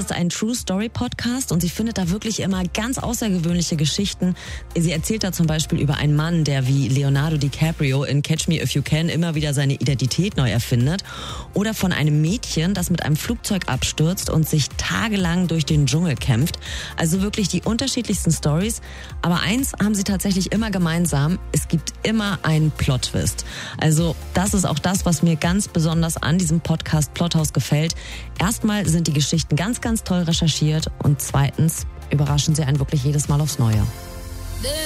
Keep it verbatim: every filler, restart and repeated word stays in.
ist ein True Story Podcast und sie findet da wirklich immer ganz außergewöhnliche Geschichten. Sie erzählt da zum Beispiel über einen Mann, der wie Leonardo DiCaprio in Catch Me If You Can immer wieder seine Identität neu erfindet. Oder von einem Mädchen, das mit einem Flugzeug abstürzt und sich tagelang durch den Dschungel kämpft. Also wirklich die unterschiedlichsten Stories. Aber eins haben sie tatsächlich immer gemeinsam. Es gibt immer einen Plot-Twist. Also das ist auch das, was mir ganz besonders an diesem Podcast Plothaus gefällt. Erstmal sind die Geschichten ganz, ganz toll recherchiert und zweitens überraschen sie einen wirklich jedes Mal aufs Neue.